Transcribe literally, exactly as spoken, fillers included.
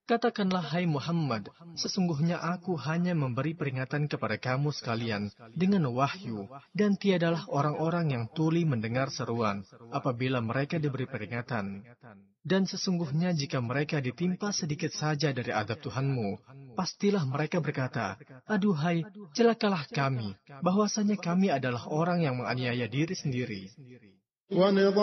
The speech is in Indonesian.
Katakanlah, hai Muhammad, sesungguhnya aku hanya memberi peringatan kepada kamu sekalian dengan wahyu, dan tiadalah orang-orang yang tuli mendengar seruan apabila mereka diberi peringatan. Dan sesungguhnya jika mereka ditimpa sedikit saja dari adab Tuhanmu, pastilah mereka berkata, aduhai, celakalah kami, bahwasanya kami adalah orang yang menganiaya diri sendiri.